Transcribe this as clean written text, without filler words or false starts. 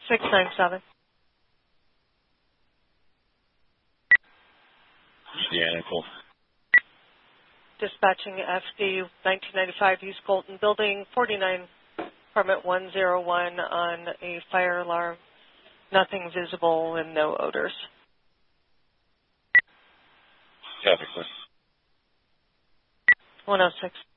697. Yeah, Nicole. Dispatching FD 1995 East Colton Building 49, apartment 101 on a fire alarm. Nothing visible and no odors. Traffic, sir. 106.